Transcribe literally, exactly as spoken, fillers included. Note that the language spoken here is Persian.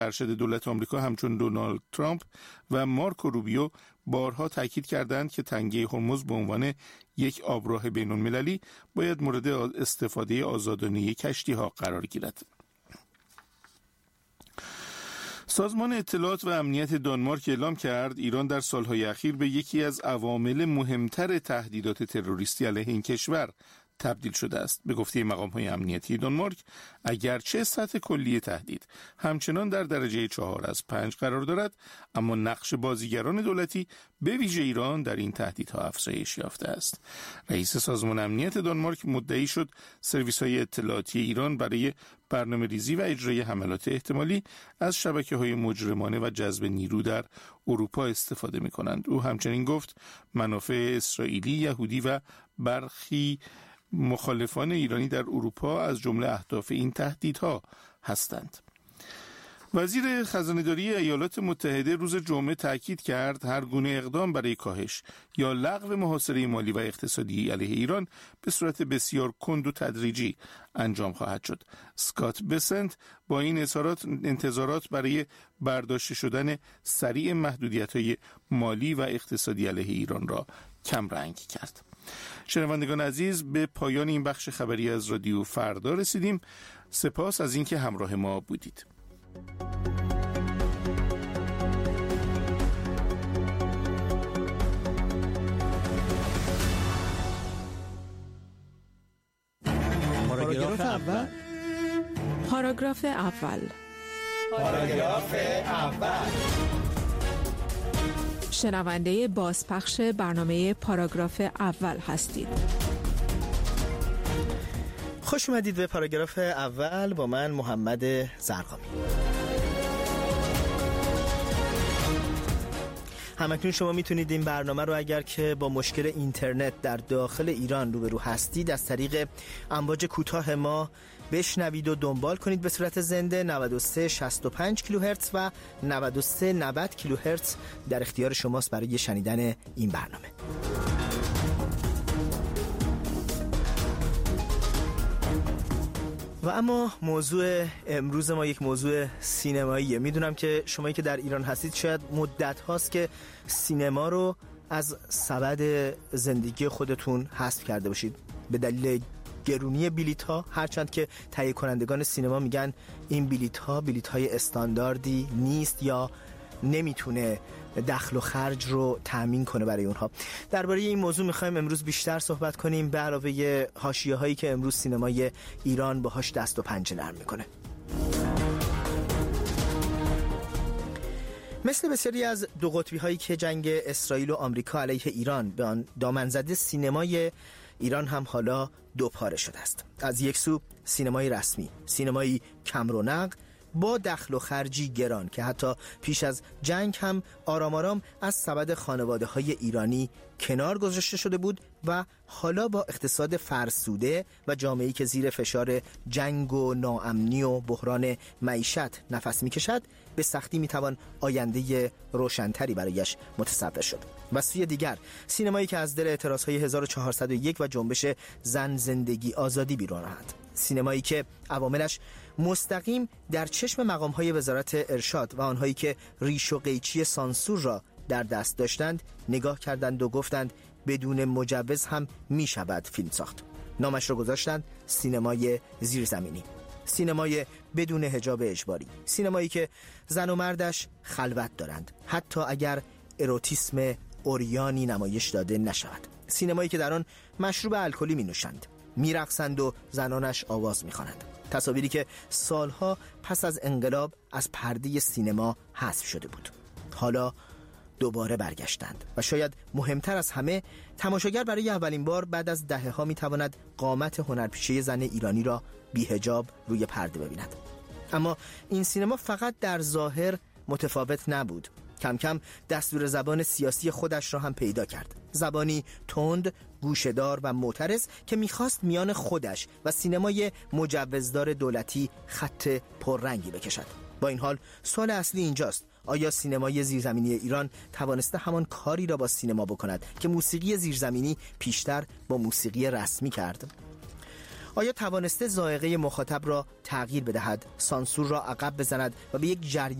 ارشد دولت آمریکا همچون دونالد ترامپ و مارکو روبیو بارها تاکید کردند که تنگه هرمز به عنوان یک آبراه بین‌المللی باید مورد استفاده آزادانه کشتی‌ها قرار گیرد. سازمان اطلاعات و امنیت دانمارک اعلام کرد ایران در سالهای اخیر به یکی از عوامل مهمتر تهدیدات تروریستی علیه این کشور تبدیل شده است. به گفته مقام‌های امنیتی دانمارک، اگرچه سطح کلی تهدید همچنان در درجه چهار از پنج قرار دارد، اما نقش بازیگران دولتی به ویژه ایران در این تهدیدها افزایش یافته است. رئیس سازمان امنیت دانمارک مدعی شد سرویس‌های اطلاعاتی ایران برای برنامه‌ریزی و اجرای حملات احتمالی از شبکه‌های مجرمانه و جذب نیرو در اروپا استفاده می‌کنند. او همچنین گفت منافع اسرائیلی، یهودی و برخی مخالفان ایرانی در اروپا از جمله اهداف این تهدیدها هستند. وزیر خزانه‌داری ایالات متحده روز جمعه تاکید کرد هر گونه اقدام برای کاهش یا لغو محاصره مالی و اقتصادی علیه ایران به صورت بسیار کند و تدریجی انجام خواهد شد. اسکات بسنت با این اظهارات انتظارات برای برداشته شدن سریع محدودیت‌های مالی و اقتصادی علیه ایران را کم رنگ کرد. شنوندگان عزیز، به پایان این بخش خبری از رادیو فردا رسیدیم. سپاس از اینکه همراه ما بودید. پاراگراف اول پاراگراف اول پاراگراف اول شنونده بازپخش برنامه پاراگراف اول هستید. خوش اومدید به پاراگراف اول با من محمد زرقامی. همکنون شما میتونید این برنامه رو اگر که با مشکل اینترنت در داخل ایران روبرو هستید از طریق امواج کوتاه ما بشنوید و دنبال کنید به صورت زنده. نود و سه شصت و پنج کیلوهرتز و نود و سه نود کیلوهرتز در اختیار شماست برای شنیدن این برنامه. و اما موضوع امروز ما یک موضوع سینماییه. میدونم که شمایی که در ایران هستید شاید مدت هاست که سینما رو از سبد زندگی خودتون حذف کرده باشید به دلیل گرونی بلیط ها، هرچند که تهیه کنندگان سینما میگن این بلیط ها بلیط های استانداردی نیست یا نمیتونه دخل و خرج رو تامین کنه برای اونها. درباره این موضوع میخوایم امروز بیشتر صحبت کنیم به علاوه حاشیه هایی که امروز سینمای ایران باهاش دست و پنجه نرم میکنه. مثل بسیاری از دو قطبی هایی که جنگ اسرائیل و آمریکا علیه ایران به آن دامن زده، سینمای ایران هم حالا دو پاره شده است. از یک سو سینمای رسمی، سینمایی کم رونق با دخل و خرجی گران که حتی پیش از جنگ هم آرام آرام از سبد خانواده های ایرانی کنار گذاشته شده بود و حالا با اقتصاد فرسوده و جامعه‌ای که زیر فشار جنگ و ناامنی و بحران معیشت نفس می‌کشد به سختی می‌توان آینده روشن‌تری برایش متصور شد. و سوی دیگر سینمایی که از دل اعتراض‌های هزار و چهارصد و یک و جنبش زن زندگی آزادی بیرون آمد، سینمایی که عواملش مستقیم در چشم مقام‌های وزارت ارشاد و آنهایی که ریش و قیچی سانسور را در دست داشتند نگاه کردند و گفتند بدون مجوز هم می شود فیلم ساخت. نامش را گذاشتند سینمای زیرزمینی، سینمای بدون حجاب اجباری، سینمایی که زن و مردش خلوت دارند حتی اگر اروتیسم اوریانی نمایش داده نشود، سینمایی که در آن مشروب الکلی می نوشند، می رقصند و زنانش آواز می خوانند. تصاویری که سالها پس از انقلاب از پرده سینما حذف شده بود حالا دوباره برگشتند و شاید مهمتر از همه تماشاگر برای اولین بار بعد از دهه‌ها می‌تواند قامت هنرپیشه زن ایرانی را بی حجاب روی پرده ببیند. اما این سینما فقط در ظاهر متفاوت نبود. کم کم دستور زبان سیاسی خودش را هم پیدا کرد. زبانی تند، گوشه‌دار و معترض که می‌خواست میان خودش و سینمای مجوزدار دولتی خط پررنگی بکشد. با این حال سوال اصلی اینجاست: آیا سینمای زیرزمینی ایران توانسته همان کاری را با سینما بکند که موسیقی زیرزمینی پیشتر با موسیقی رسمی کرد؟ آیا توانسته ذائقه مخاطب را تغییر بدهد، سانسور را عقب بزند و به یک جریان